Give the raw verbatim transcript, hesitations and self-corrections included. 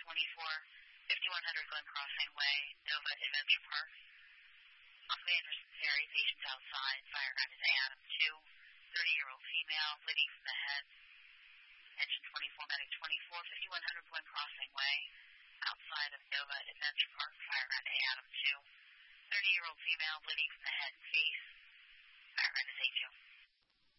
twenty-four, fifty-one hundred Glen Crossing Way, Nova Adventure Park. Off Anderson Ferry, patients outside, fire grounded to Adam two, thirty-year-old female, bleeding from the head. Engine twenty-four, medic twenty-four, fifty-one hundred Glen Crossing Way, outside of Nova Adventure Park, fire grounded to Adam two, thirty-year-old female, bleeding from the head and face, fire grounded to A two.